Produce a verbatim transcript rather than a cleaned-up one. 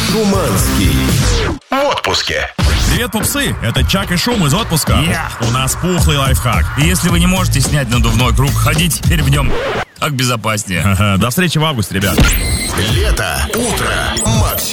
Шуманский. В отпуске. Привет, пупсы! Это Чак и Шум из отпуска. Yeah. У нас пухлый лайфхак. И если вы не можете снять надувной круг, ходите теперь в нем так безопаснее. До встречи в августе, ребят. Лето, утро, Макс.